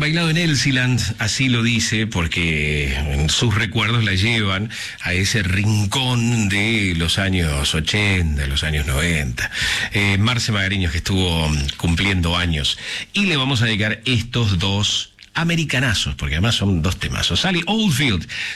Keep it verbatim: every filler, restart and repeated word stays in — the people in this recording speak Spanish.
bailado en Elsiland, así lo dice, porque en sus recuerdos la llevan a ese rincón de los años ochenta, los años noventa. Eh, Marce Magariños, que estuvo cumpliendo años. Y le vamos a dedicar estos dos americanazos, porque además son dos temazos. Sally Oldfield